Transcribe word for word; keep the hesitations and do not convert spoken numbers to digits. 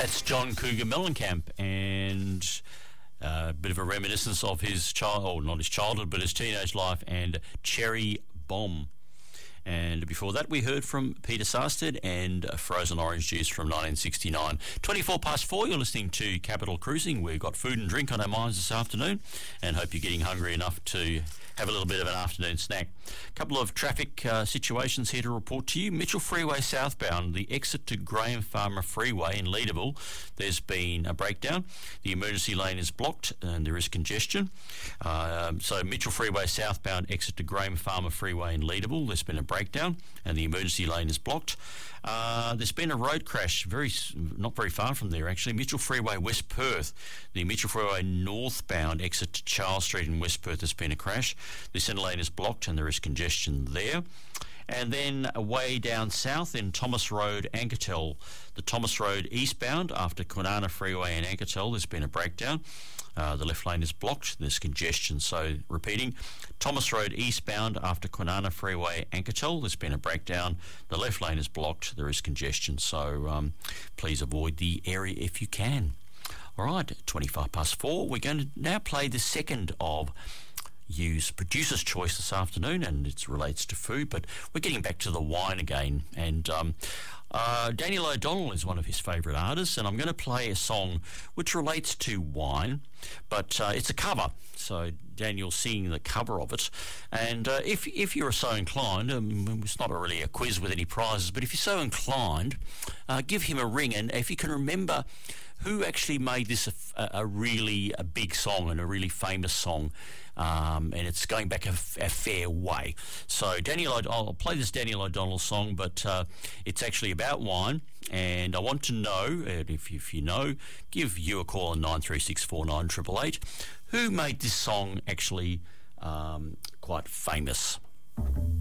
That's John Cougar Mellencamp, and uh, a bit of a reminiscence of his child, or not his childhood, but his teenage life, and Cherry Bomb. And before that, we heard from Peter Sarsted and Frozen Orange Juice from nineteen sixty-nine. twenty-four past four, you're listening to Capital Cruising. We've got food and drink on our minds this afternoon, and hope you're getting hungry enough to have a little bit of an afternoon snack. A couple of traffic uh, situations here to report to you. Mitchell Freeway southbound, the exit to Graham Farmer Freeway in Leederville, there's been a breakdown. The emergency lane is blocked and there is congestion. Uh, so Mitchell Freeway southbound, exit to Graham Farmer Freeway in Leederville, there's been a breakdown and the emergency lane is blocked. Uh, there's been a road crash very not very far from there actually. Mitchell Freeway West Perth, the Mitchell Freeway northbound exit to Charles Street in West Perth, there's been a crash. The centre lane is blocked and there is congestion there. And then way down south in Thomas Road, Ankertel, the Thomas Road eastbound after Kwinana Freeway in Ankertel, there's been a breakdown. Uh, the left lane is blocked, there's congestion. So repeating, Thomas Road eastbound after Kwinana Freeway, Ankertel, there's been a breakdown. The left lane is blocked, there is congestion. So um, please avoid the area if you can. All right, twenty-five past four, we're going to now play the second of Use Producer's Choice this afternoon, and it relates to food, but we're getting back to the wine again. And um, uh, Daniel O'Donnell is one of his favourite artists, and I'm going to play a song which relates to wine, but uh, it's a cover. So Daniel's singing the cover of it, and uh, if if you're so inclined, um, it's not a really a quiz with any prizes, but if you're so inclined, uh, give him a ring, and if you can remember who actually made this a, a really a big song and a really famous song, um, and it's going back a, a fair way. So Daniel, I'll play this Daniel O'Donnell song, but uh, it's actually about wine, and I want to know, and if, if you know, give you a call on nine three six four nine eight eight eight, who made this song actually um, quite famous.